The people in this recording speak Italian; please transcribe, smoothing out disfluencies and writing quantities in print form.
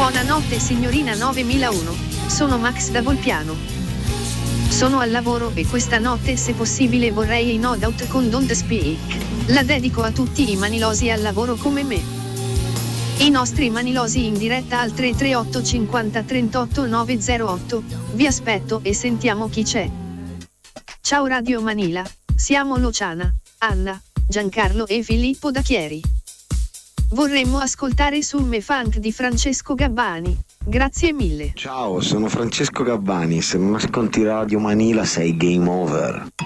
Buonanotte signorina 9001, sono Max da Volpiano. Sono al lavoro e questa notte se possibile vorrei In Odd Out con Don't Speak. La dedico a tutti i manilosi al lavoro come me. I nostri manilosi in diretta al 338 50 38 908. Vi aspetto e sentiamo chi c'è. Ciao Radio Manila, siamo Luciana, Anna, Giancarlo e Filippo da Chieri. Vorremmo ascoltare Sul Me Funk di Francesco Gabbani. Grazie mille. Ciao, sono Francesco Gabbani. Se non ascolti Radio Manila sei game over.